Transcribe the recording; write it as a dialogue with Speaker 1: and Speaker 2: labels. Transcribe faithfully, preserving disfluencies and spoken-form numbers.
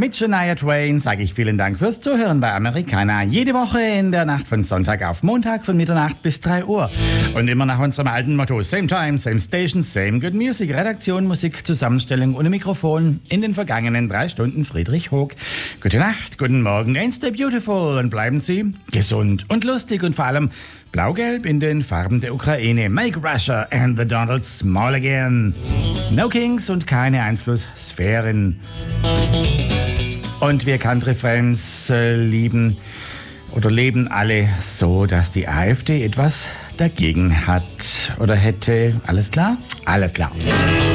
Speaker 1: Mit Shania Twain sage ich vielen Dank fürs Zuhören bei Americana. Jede Woche in der Nacht von Sonntag auf Montag von Mitternacht bis drei Uhr. Und immer nach unserem alten Motto: Same Time, Same Station, Same Good Music. Redaktion, Musik, Zusammenstellung ohne Mikrofon. In den vergangenen drei Stunden Friedrich Hoog. Gute Nacht, guten Morgen, and stay beautiful. Und bleiben Sie gesund und lustig und vor allem blau-gelb in den Farben der Ukraine. Make Russia and the Donald small again. No Kings und keine Einflusssphären. Und wir Country Friends äh, lieben oder leben alle so, dass die AfD etwas dagegen hat oder hätte. Alles klar? Alles klar.